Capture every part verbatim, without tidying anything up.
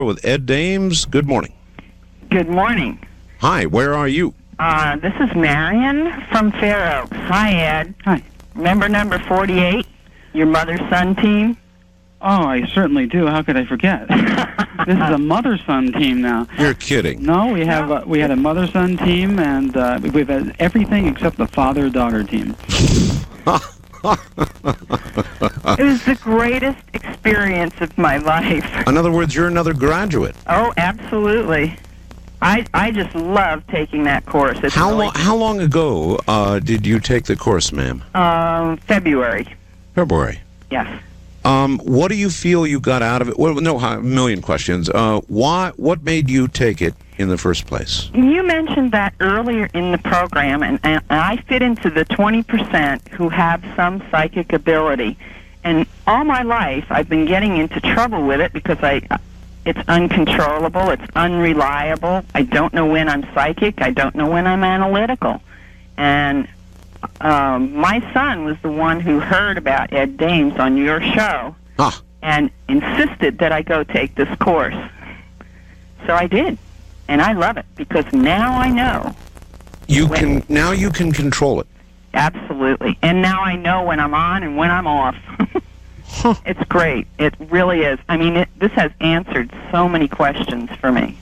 with Ed Dames. Good morning. Good morning. Hi, where are you? Uh, this is Marion from Fair Oaks. Hi, Ed. Hi. Remember number forty-eight, your mother-son team? Oh, I certainly do. How could I forget? This is a mother-son team now. You're kidding. No, we have uh, we had a mother-son team, and uh, we've had everything except the father-daughter team. It was the greatest experience of my life. In other words, you're another graduate. Oh, absolutely. I I just love taking that course. It's How really, long? How long ago uh, did you take the course, ma'am? Um, February. February. Yes. Um, what do you feel you got out of it? Well, no, a million questions. Uh, why? What made you take it in the first place? You mentioned that earlier in the program, and, and I fit into the twenty percent who have some psychic ability. And all my life, I've been getting into trouble with it because I, it's uncontrollable, it's unreliable. I don't know when I'm psychic. I don't know when I'm analytical. And um, my son was the one who heard about Ed Dames on your show Ah. and insisted that I go take this course. So I did. And I love it because now I know. You when, can now you can control it. Absolutely. And now I know when I'm on and when I'm off. Huh. It's great. It really is. I mean, it, this has answered so many questions for me.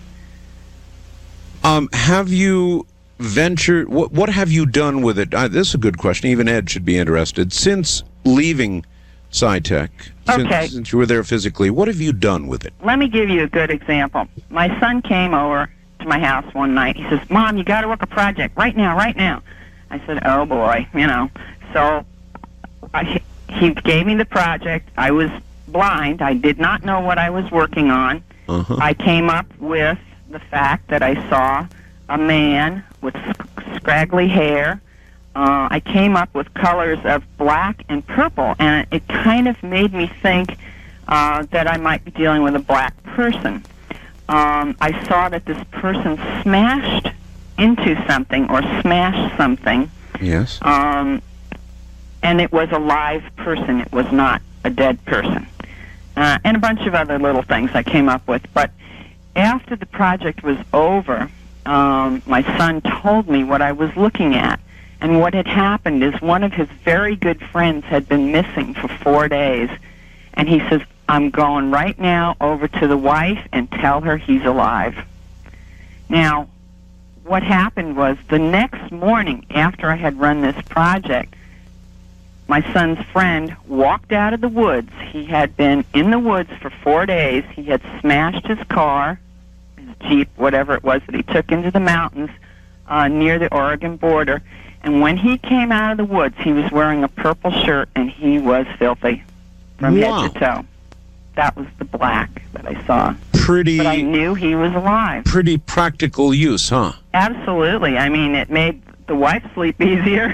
Um, have you ventured? What What have you done with it? Uh, this is a good question. Even Ed should be interested. Since leaving SciTech, Okay. since, since you were there physically, what have you done with it? Let me give you a good example. My son came over to my house one night. He says, "Mom, you got to work a project right now, right now." I said, "Oh boy," you know. So I, he gave me the project. I was blind. I did not know what I was working on. Uh-huh. I came up with the fact that I saw a man with scraggly hair. Uh, I came up with colors of black and purple, and it kind of made me think uh, that I might be dealing with a black person. Um, I saw that this person smashed into something or smashed something, Yes. um, and it was a live person. It was not a dead person. Uh, and a bunch of other little things I came up with. But after the project was over, um, my son told me what I was looking at. And what had happened is one of his very good friends had been missing for four days. And he says, "I'm going right now over to the wife and tell her he's alive." Now, what happened was the next morning after I had run this project, my son's friend walked out of the woods. He had been in the woods for four days. He had smashed his car, his Jeep, whatever it was that he took into the mountains uh, near the Oregon border. And when he came out of the woods, he was wearing a purple shirt, and he was filthy from Wow. head to toe. That was the black that I saw. Pretty. But I knew he was alive. Pretty practical use, huh? Absolutely. I mean, it made the wife sleep easier.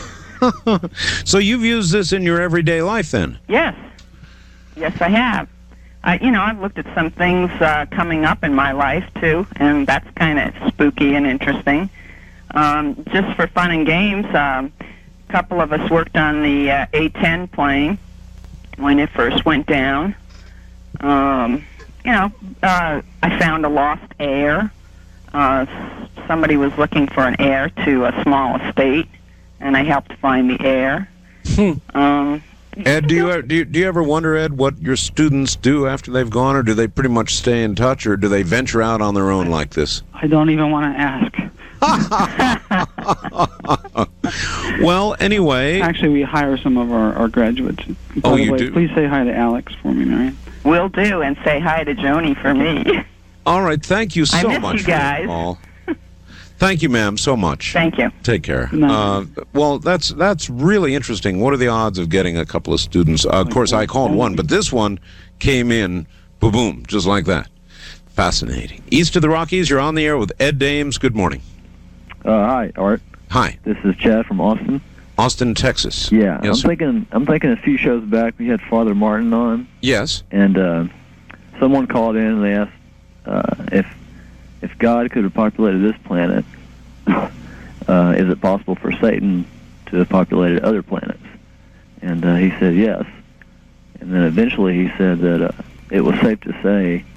So you've used this in your everyday life, then? Yes. Yes, I have. I, you know, I've looked at some things uh, coming up in my life, too, and that's kind of spooky and interesting. Um, just for fun and games, um, a couple of us worked on the uh, A ten plane when it first went down. Um, you know, uh, I found a lost heir. Uh, somebody was looking for an heir to a small estate, and I helped find the heir. Hmm. Um, Ed, do you, ever, do you do you ever wonder, Ed, what your students do after they've gone, or do they pretty much stay in touch, or do they venture out on their own like this? I don't even want to ask. Well, anyway. Actually, we hire some of our, our graduates. By Oh, the you way, do? Please say hi to Alex for me, Marion. Will do, and say hi to Joni for me. All right, thank you so I miss much you for your guys. call. Thank you, ma'am, so much. Thank you. Take care. Good night. Uh, well, that's that's really interesting. What are the odds of getting a couple of students? Uh, of course, I called one, but this one came in, boom, boom, just like that. Fascinating. East of the Rockies, you're on the air with Ed Dames. Good morning. Uh, hi, Art. Hi, This is Chad from Austin. Austin, Texas. Yeah, Yes, I'm sir. thinking. I'm thinking a few shows back we had Father Martin on, Yes. and uh, someone called in and they asked uh, if if God could have populated this planet, uh, is it possible for Satan to have populated other planets? And uh, he said yes. And then eventually he said that uh, it was safe to say